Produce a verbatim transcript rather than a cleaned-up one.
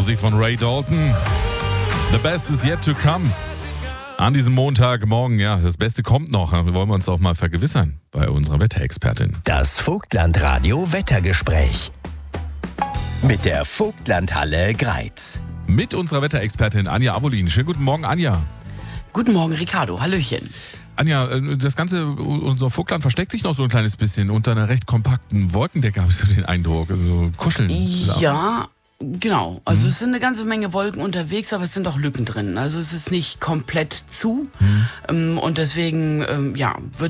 Musik von Ray Dalton. The best is yet to come. An diesem Montagmorgen, ja, das Beste kommt noch. Wir wollen uns auch mal vergewissern bei unserer Wetterexpertin. Das Vogtlandradio Wettergespräch mit der Vogtlandhalle Greiz. Mit unserer Wetterexpertin Anja Avolin. Schönen guten Morgen, Anja. Guten Morgen, Ricardo. Hallöchen. Anja, das ganze, unser Vogtland versteckt sich noch so ein kleines bisschen unter einer recht kompakten Wolkendecke, habe ich so den Eindruck. Also kuscheln. Ja, genau. Also mhm. es sind eine ganze Menge Wolken unterwegs, aber es sind auch Lücken drin. Also es ist nicht komplett zu. Mhm. Und deswegen, ja, wird